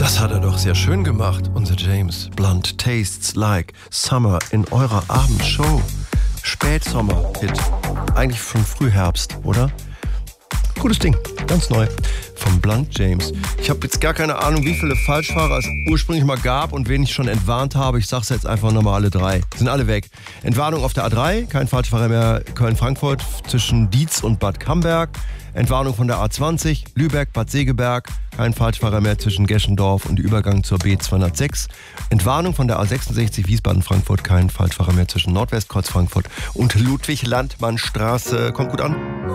Das hat er doch sehr schön gemacht, unser James Blunt. Tastes like summer in eurer Abendshow. Spätsommer-Hit. Eigentlich schon Frühherbst, oder? Gutes Ding, ganz neu. Vom Blunt James. Ich habe jetzt gar keine Ahnung, wie viele Falschfahrer es ursprünglich mal gab und wen ich schon entwarnt habe. Ich sag's jetzt einfach nochmal alle drei. Sind alle weg. Entwarnung auf der A3, kein Falschfahrer mehr Köln-Frankfurt zwischen Dietz und Bad Camberg. Entwarnung von der A20, Lübeck, Bad Segeberg, kein Falschfahrer mehr zwischen Geschendorf und Übergang zur B206. Entwarnung von der A66, Wiesbaden-Frankfurt, kein Falschfahrer mehr zwischen Nordwestkreuz Frankfurt und Ludwig-Landmann-Straße. Kommt gut an.